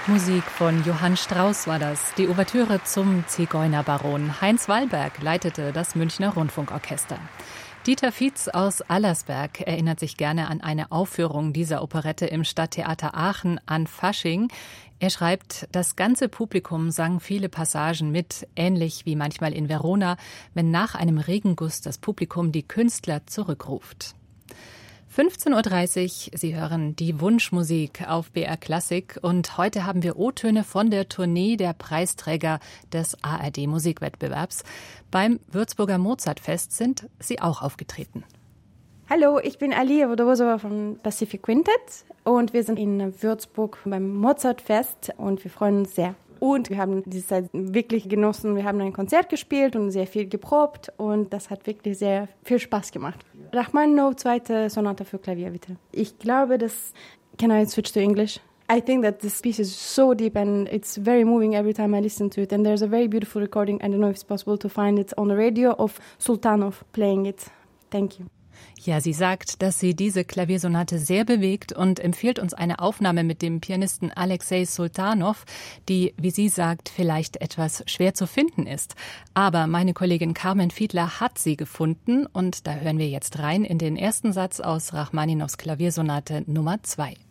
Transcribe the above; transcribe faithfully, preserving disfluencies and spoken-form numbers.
Musik von Johann Strauss war das, die Ouvertüre zum Zigeunerbaron. Heinz Wallberg leitete das Münchner Rundfunkorchester. Dieter Fietz aus Allersberg erinnert sich gerne an eine Aufführung dieser Operette im Stadttheater Aachen an Fasching. Er schreibt, das ganze Publikum sang viele Passagen mit, ähnlich wie manchmal in Verona, wenn nach einem Regenguss das Publikum die Künstler zurückruft. fünfzehn Uhr dreißig, Sie hören die Wunschmusik auf B R Klassik und heute haben wir O-Töne von der Tournee der Preisträger des A R D-Musikwettbewerbs. Beim Würzburger Mozartfest sind sie auch aufgetreten. Hallo, ich bin Alia Vodorosova von Pacific Quintet und wir sind in Würzburg beim Mozartfest und wir freuen uns sehr. Und wir haben diese Zeit wirklich genossen. Wir haben ein Konzert gespielt und sehr viel geprobt und das hat wirklich sehr viel Spaß gemacht. Rachmaninow, zweite Sonate für Klavier, bitte. Ich glaube, dass... Can I switch to English? I think that this piece is so deep and it's very moving every time I listen to it. And there's a very beautiful recording, I don't know if it's possible to find it on the radio, of Sultanov playing it. Thank you. Ja, sie sagt, dass sie diese Klaviersonate sehr bewegt und empfiehlt uns eine Aufnahme mit dem Pianisten Alexei Sultanov, die, wie sie sagt, vielleicht etwas schwer zu finden ist. Aber meine Kollegin Carmen Fiedler hat sie gefunden und da hören wir jetzt rein in den ersten Satz aus Rachmaninows Klaviersonate Nummer zwei.